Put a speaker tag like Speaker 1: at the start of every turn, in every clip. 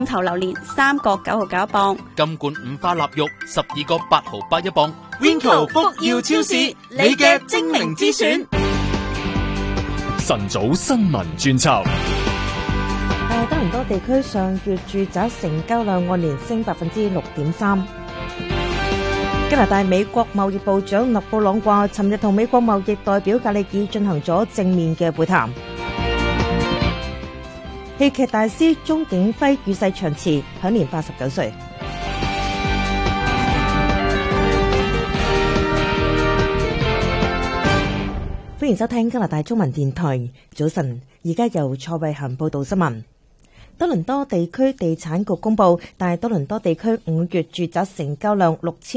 Speaker 1: 頭榴蓮3個9毫9一磅，
Speaker 2: 金罐五花臘肉12個8毫8一磅。
Speaker 3: Winco 福耀超市，你嘅精明之選。
Speaker 4: 晨早新聞專輯。
Speaker 5: 多倫多地區上月住宅成交量按年升 6.3%。加拿大美國貿易部長勒布朗話，尋日同美國貿易代表格里爾進行咗正面嘅會談。戲劇大師鍾景輝與世長辭，享年89歲。歡迎收聽加拿大中文電台早晨，而家由蔡慧嫻報道新聞。多倫多地區地產局公布，大多倫多地區5月住宅成交量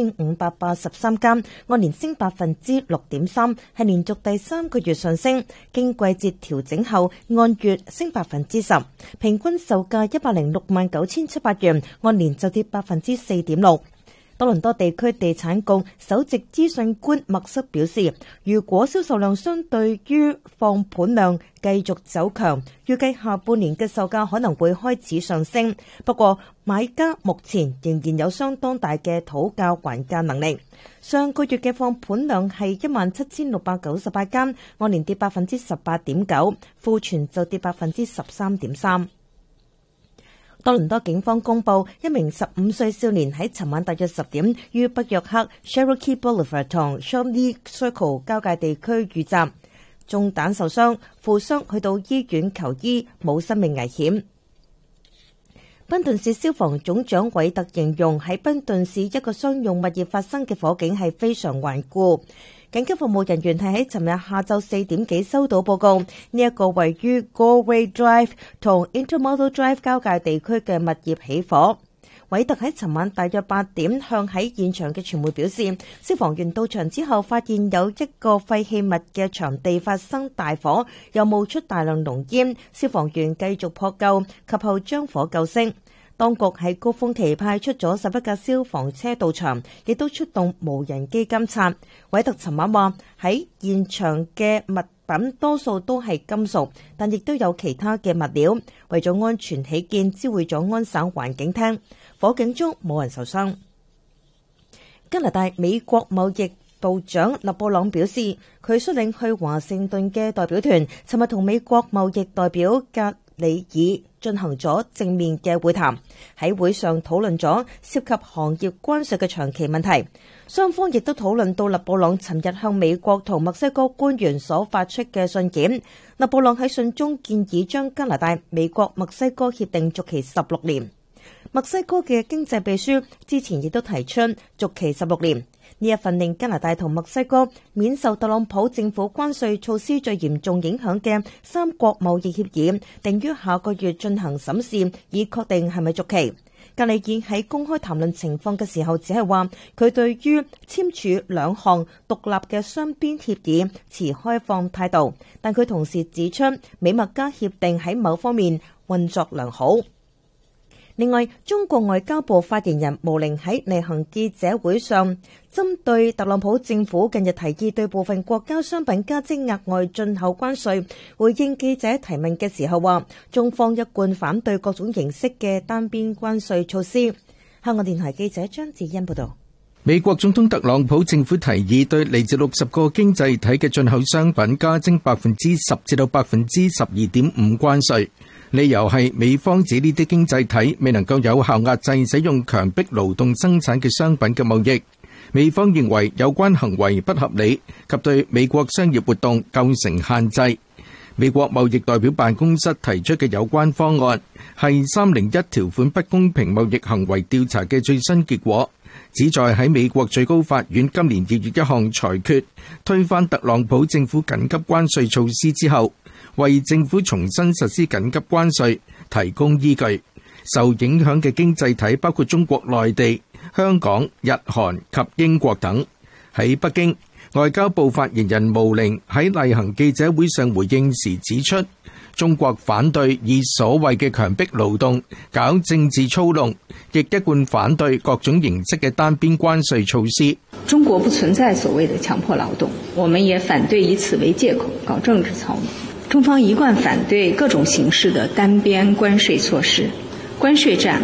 Speaker 5: 6583間，按年升 6.3%， 係連續第3個月上升。經季節調整後，按月升 10%， 平均售價1069700元，按年就跌 4.6%。多倫多地區地產局首席資訊官麥瑟表示，如果銷售量相對於放盤量繼續走強，預計下半年嘅售價可能會開始上升。不過，買家目前仍然有相當大嘅討價還價能力。上個月嘅放盤量係17698間，按年跌 18.9%， 庫存就跌 13.3%。多倫多警方公布，一名15歲少年喺尋晚大約10點於北約克 Cherokee Boulevard 同 Shawnee Circle 交界地區遇襲，中彈受傷，負傷去到醫院求醫，冇生命危險。賓頓市消防總長韋特形容喺賓頓市一個商用物業發生嘅火警係非常頑固。緊急服務人員係喺尋日下晝4點幾收到報告，呢一個位於 Galway Drive 同 Intermodal Drive 交界地區嘅物業起火。韋特喺尋晚大約8點向喺現場嘅傳媒表示，消防員到場之後發現有一個廢棄物嘅場地發生大火，又冒出大量濃煙，消防員繼續撲救，及後將火救熄。當局喺高峰期派出咗11架消防車到場，亦都出動無人機監察。韋特尋晚話，喺現場嘅物品多數都係金屬，但亦都有其他嘅物料。為咗安全起見，知會咗安省環境廳。火警中冇人受傷。加拿大美國貿易部長勒布朗表示，佢率領去華盛頓嘅代表團尋日同美國貿易代表格里爾進行咗正面嘅會談，喺會上討論咗涉及行業關稅嘅長期問題。雙方亦都討論到勒布朗尋日向美國同墨西哥官員所發出嘅信件。勒布朗喺信中建議將加拿大、美國、墨西哥協定續期16年。墨西哥嘅經濟秘書之前亦都提出續期16年。呢一份令加拿大同墨西哥免受特朗普政府關稅措施最嚴重影響嘅三國貿易協議，定於下個月進行審視，以確定係咪續期。格里爾喺公開談論情況嘅時候，只係話佢對於簽署兩項獨立嘅雙邊協議持開放態度，但佢同時指出美墨加協定喺某方面運作良好。另外，中國外交部發言人毛寧喺例行記者會上，針對特朗普政府近日提議對部分國家商品加徵額外進口關稅，回應記者提問嘅時候話，中方一貫反對各種形式嘅單邊關稅措施。香港電台記者張智欣報道。
Speaker 6: 美國總統特朗普政府提議對嚟自60個經濟體嘅進口商品加徵10%至到12.5%關稅。理由係美方指呢啲經濟體未能夠有效壓制使用強迫勞動生產嘅商品嘅貿易。美方認為有關行為不合理及對美國商業活動構成限制。美國貿易代表辦公室提出嘅有關方案係301條款不公平貿易行為調查嘅最新結果，旨在喺美國最高法院今年2月一項裁決推翻特朗普政府緊急關稅措施之後，為政府重新實施緊急關稅提供依據。受影響嘅經濟體包括中國內地、香港、日韓及英國等。喺北京，外交部發言人毛寧喺例行記者會上回應時指出，中國反對以所謂嘅強迫勞動搞政治操弄，亦一貫反對各種形式嘅單邊關稅措施。
Speaker 7: 中國不存在所謂的強迫勞動，我們也反對以此為借口搞政治操弄。中方一貫反對各種形式的單邊關稅措施， 關稅戰